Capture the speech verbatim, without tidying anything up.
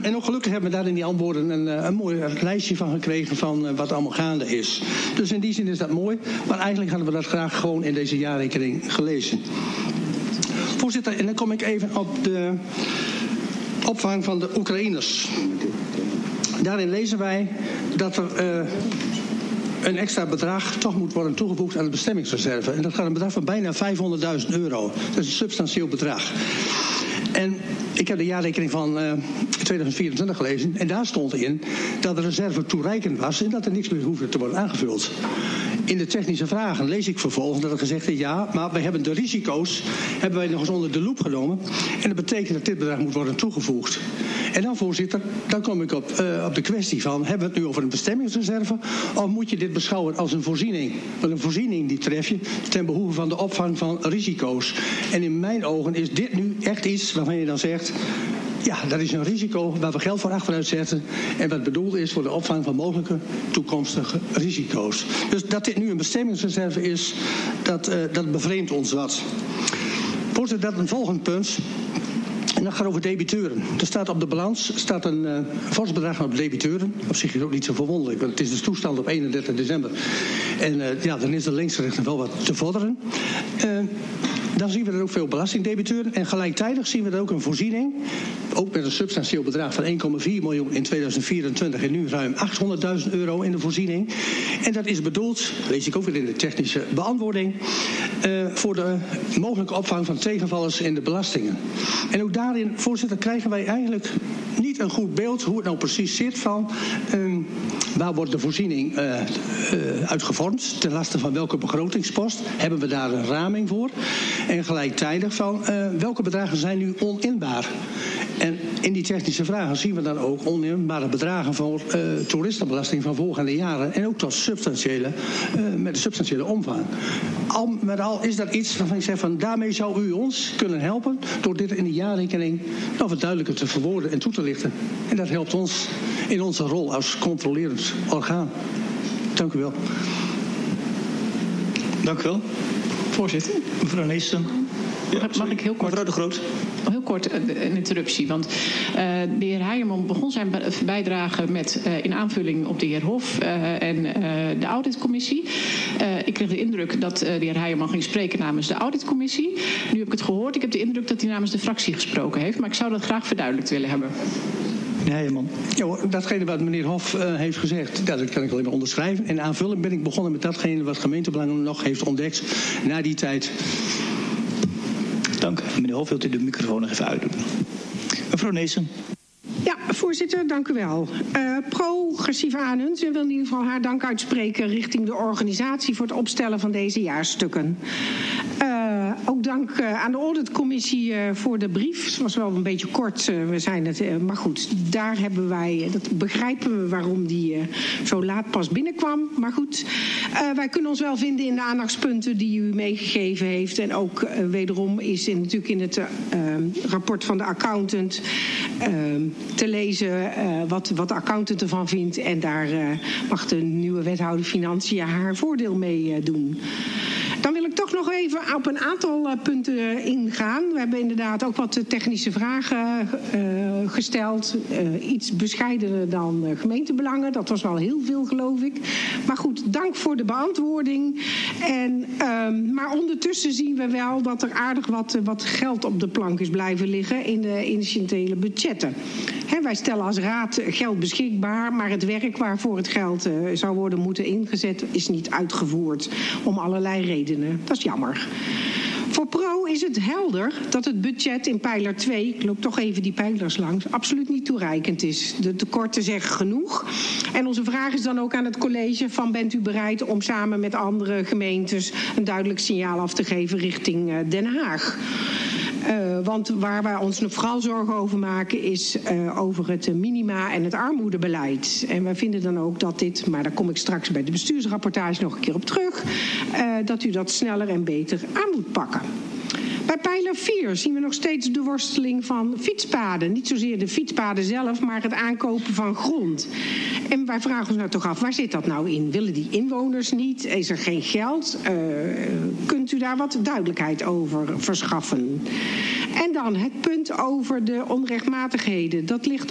En ook gelukkig hebben we daar in die antwoorden een, een mooi lijstje van gekregen van wat allemaal gaande is. Dus in die zin is dat mooi. Maar eigenlijk hadden we dat graag gewoon in deze jaarrekening gelezen. Voorzitter, en dan kom ik even op de opvang van de Oekraïners. Daarin lezen wij dat er uh, een extra bedrag toch moet worden toegevoegd aan de bestemmingsreserve. En dat gaat een bedrag van bijna vijfhonderdduizend euro. Dat is een substantieel bedrag. En ik heb de jaarrekening van uh, tweeduizend vierentwintig gelezen. En daar stond in dat de reserve toereikend was en dat er niks meer hoefde te worden aangevuld. In de technische vragen lees ik vervolgens dat er gezegd is, ja, maar we hebben de risico's hebben wij nog eens onder de loep genomen. En dat betekent dat dit bedrag moet worden toegevoegd. En dan, voorzitter, dan kom ik op, uh, op de kwestie van, hebben we het nu over een bestemmingsreserve of moet je dit beschouwen als een voorziening? Want een voorziening die tref je ten behoeve van de opvang van risico's. En in mijn ogen is dit nu echt iets waarvan je dan zegt, ja, dat is een risico waar we geld voor achteruit zetten en wat bedoeld is voor de opvang van mogelijke toekomstige risico's. Dus dat dit nu een bestemmingsreserve is, dat, uh, dat bevreemdt ons wat. Voorzitter, dat een volgend punt. En dat gaat over debiteuren. Er staat op de balans staat een uh, fors bedrag op debiteuren. Op zich is het ook niet zo verwonderlijk, want het is de toestand op eenendertig december. En uh, ja, dan is er linksgericht wel wat te vorderen. Uh, Dan zien we er ook veel belastingdebiteuren. En gelijktijdig zien we er ook een voorziening. Ook met een substantieel bedrag van één komma vier miljoen in tweeduizend vierentwintig. En nu ruim achthonderdduizend euro in de voorziening. En dat is bedoeld, lees ik ook weer in de technische beantwoording, Uh, voor de mogelijke opvang van tegenvallers in de belastingen. En ook daarin, voorzitter, krijgen wij eigenlijk niet een goed beeld hoe het nou precies zit van um, waar wordt de voorziening uh, uh, uitgevormd, ten laste van welke begrotingspost. Hebben we daar een raming voor? En gelijktijdig van uh, welke bedragen zijn nu oninbaar? En in die technische vragen zien we dan ook oninbare bedragen voor uh, toeristenbelasting van volgende jaren. En ook tot substantiële, uh, met een substantiële omvang. Al met al is dat iets waarvan ik zeg van daarmee zou u ons kunnen helpen door dit in de jaarrekening nog wat duidelijker te verwoorden en toe te lichten. En dat helpt ons in onze rol als controlerend orgaan. Dank u wel. Dank u wel. Voorzitter, mevrouw Neessen. Ja, Mag ik heel kort? Mevrouw de Groot. Heel kort een interruptie, want uh, de heer Heijerman begon zijn bijdrage met uh, in aanvulling op de heer Hof uh, en uh, de auditcommissie. Uh, ik kreeg de indruk dat uh, de heer Heijerman ging spreken namens de auditcommissie. Nu heb ik het gehoord, ik heb de indruk dat hij namens de fractie gesproken heeft, maar ik zou dat graag verduidelijkt willen hebben. Nee, man. Ja, datgene wat meneer Hof uh, heeft gezegd, dat kan ik alleen maar onderschrijven. En aanvullend ben ik begonnen met datgene wat gemeentebelangen nog heeft ontdekt na die tijd. Dank. Meneer Hof, wilt u de microfoon nog even uitdoen? Mevrouw Neessen. Ja, voorzitter, dank u wel. Uh, Progressief Anens, ik wil in ieder geval haar dank uitspreken richting de organisatie voor het opstellen van deze jaarstukken. Uh, ook dank uh, aan de auditcommissie uh, voor de brief. Het was wel een beetje kort, uh, we zijn het, uh, maar goed, daar hebben wij, dat begrijpen we waarom die uh, zo laat pas binnenkwam. Maar goed, uh, wij kunnen ons wel vinden in de aandachtspunten die u meegegeven heeft. En ook uh, wederom is in, natuurlijk in het uh, rapport van de accountant uh, te lezen uh, wat, wat de accountant ervan vindt. En daar uh, mag de nieuwe wethouder Financiën haar voordeel mee uh, doen. Dan wil ik toch nog even op een aantal uh, punten ingaan. We hebben inderdaad ook wat technische vragen uh, gesteld. Uh, iets bescheidener dan uh, gemeentebelangen. Dat was wel heel veel, geloof ik. Maar goed, dank voor de beantwoording. En, uh, maar ondertussen zien we wel dat er aardig wat, uh, wat geld op de plank is blijven liggen in de incidentele budgetten. He, wij stellen als raad geld beschikbaar, maar het werk waarvoor het geld uh, zou worden moeten ingezet is niet uitgevoerd. Om allerlei redenen. Dat is jammer. Voor Pro is het helder dat het budget in pijler twee, ik loop toch even die pijlers langs, absoluut niet toereikend is. De tekorten zeggen genoeg. En onze vraag is dan ook aan het college van bent u bereid om samen met andere gemeentes een duidelijk signaal af te geven richting uh, Den Haag. Uh, want waar wij ons nog vooral zorgen over maken is uh, over het uh, minima en het armoedebeleid. En wij vinden dan ook dat dit, maar daar kom ik straks bij de bestuursrapportage nog een keer op terug, uh, dat u dat sneller en beter aan moet pakken. Bij pijler vier zien we nog steeds de worsteling van fietspaden. Niet zozeer de fietspaden zelf, maar het aankopen van grond. En wij vragen ons nou toch af, waar zit dat nou in? Willen die inwoners niet? Is er geen geld? Uh, kunt u daar wat duidelijkheid over verschaffen? En dan het punt over de onrechtmatigheden. Dat ligt